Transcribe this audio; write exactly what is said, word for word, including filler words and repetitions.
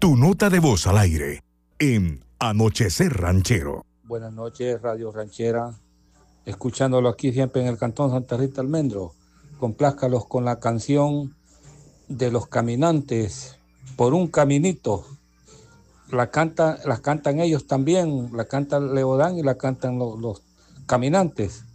Tu nota de voz al aire en Anochecer Ranchero. Buenas noches, Radio Ranchera. Escuchándolo aquí siempre en el Cantón Santa Rita Almendro. Complázcalos con la canción de Los Caminantes, Por un Caminito. La canta, la cantan ellos también, la canta Leodán y la cantan los, los Caminantes.